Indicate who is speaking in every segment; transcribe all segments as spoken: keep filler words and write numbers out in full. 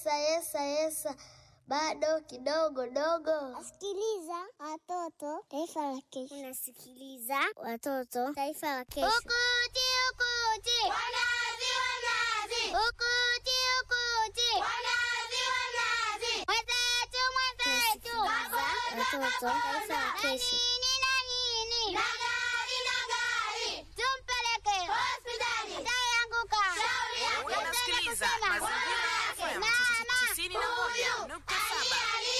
Speaker 1: Yesa yesa bado kidogo dogo.
Speaker 2: Asikiliza watoto taifa la kesho.
Speaker 1: Unasikiliza watoto taifa la kesho.
Speaker 2: Ukuti ukuti wanazi wanazi. Ukuti ukuti wanazi wanazi. Mwenzetu mwenzetu
Speaker 1: watoto taifa la kesho.
Speaker 2: Nini na nini na gari na gari. Tumpeleke hospitali atayanguka.
Speaker 3: Unasikiliza Mazingira F M tisini na moja nukta saba.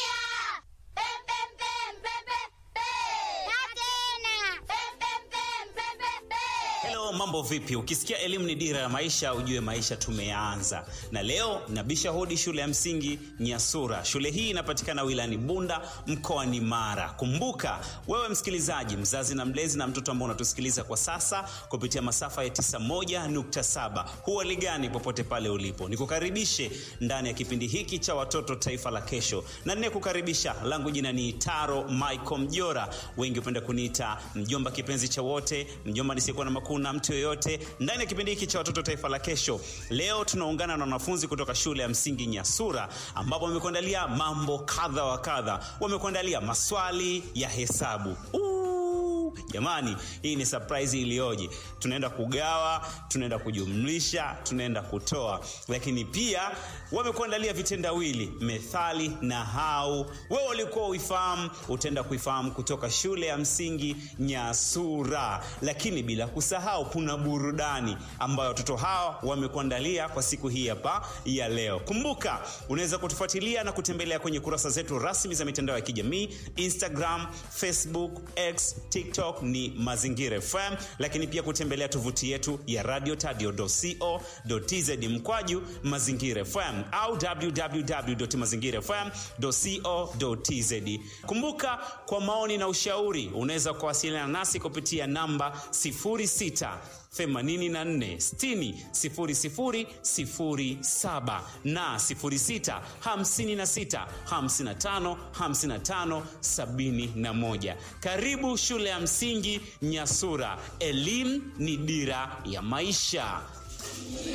Speaker 4: Hello, mambo vipi? Ukisikia elimu ni dira ya maisha, ujue maisha tumeanza. Na leo nabisha hodi shule ya msingi Nyasura. Shule hii inapatikana wilayani Bunda, mkoani Mara. Kumbuka, wewe msikilizaji, mzazi na mlezi na mtoto ambao unatusikiliza kwa sasa kupitia masafa ya tisini na moja nukta saba. Huwa ligani popote pale ulipo. Nikukaribishe ndani ya kipindi hiki cha watoto taifa la kesho. Na nne kukaribisha, langu jina ni Taro Michael Mjora. Wengi hupenda kuniita mjomba kipenzi cha wote, mjomba nisiyekuwa na makuu na mtu yoyote. Ndani ya kipindi hiki cha watoto taifa la kesho, leo tunaungana na wanafunzi kutoka shule ya msingi Nyasura, ambapo wamekuandalia mambo kadha wa kadha. Wamekuandalia maswali ya hesabu. Uuu, jamani, hii ni surprise ilioje. Tunaenda kugawa, tunaenda kujumlisha, tunaenda kutoa. Lakini pia wamekuandalia vitendawili, methali na hau. Wewe ulikuwa uifahamu, utaenda kuifahamu kutoka shule ya msingi Nyasura. Lakini bila kusahau kuna burudani ambayo watoto hawa wamekuandalia kwa siku hii hapa ya leo. Kumbuka, unaweza kutufuatilia na kutembelea kwenye kurasa zetu rasmi za mitandao ya kijamii, Instagram, Facebook, X, TikTok ni Mazingira F M, lakini pia kutembelea tovuti yetu ya radio tadio dot co dot tz mkwaju Mazingira F M au w w w dot mazingira f m dot co dot tz. Kumbuka, kwa maoni na ushauri unaweza kuwasiliana nasi kupitia namba sifuri sita themanini na nne sitini sifuri sifuri sifuri saba na sifuri sita hamsini na sita hamsini na tano hamsini na tano sabini na moja. Karibu shule ya msingi Nyasura. Elimu ni dira ya maisha.